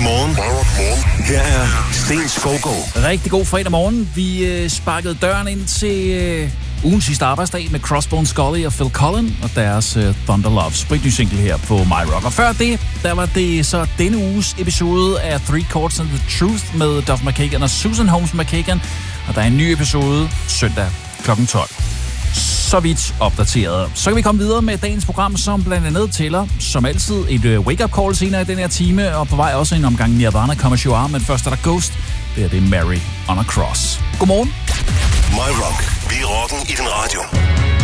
Morgen. Her er Sten Skovgaard. Rigtig god fredag morgen. Vi sparkede døren ind til ugens sidste arbejdsdag med Crossbones Scully og Phil Collen og deres Thunder Love spritny single her på My Rock. Og før det, der var det så denne uges episode af Three Chords and the Truth med Duff McKagan og Susan Holmes McKagan. Og der er en ny episode søndag kl. 12. Så vidt opdateret. Så kan vi komme videre med dagens program, som blandt andet tæller, som altid, et wake-up call senere i den her time, og på vej også en omgang Nirvana Come As You Are, men først er der Ghost. Det er det Mary on a Cross. Godmorgen. My Rock. Vi er rocken i den radio.